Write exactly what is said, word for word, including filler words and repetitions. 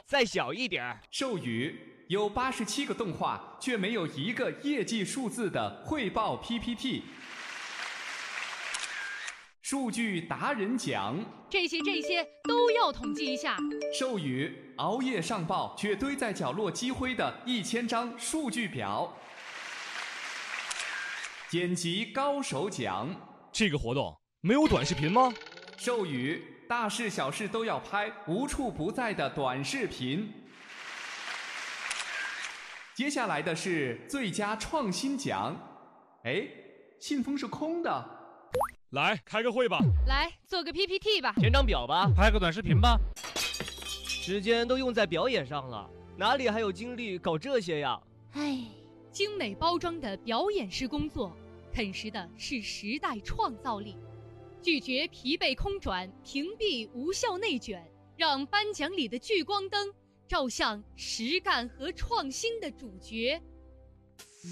再小一点。 授予有八十七个动画，却没有一个业绩数字的汇报 P P T。数据达人奖， 这些这些都要统计一下。 授予熬夜上报却堆在角落积灰的一千张数据表。剪辑高手奖， 这个活动没有短视频吗？ 授予大事小事都要拍，无处不在的短视频。接下来的是最佳创新奖。哎，信封是空的。 来开个会吧， 来做个 P P T 吧， 填张表吧， 拍个短视频吧。 时间都用在表演上了，哪里还有精力搞这些呀？ 唉，精美包装的表演式工作，啃食的是时代创造力。拒绝疲惫空转，屏蔽无效内卷，让颁奖里的聚光灯照向实干和创新的主角。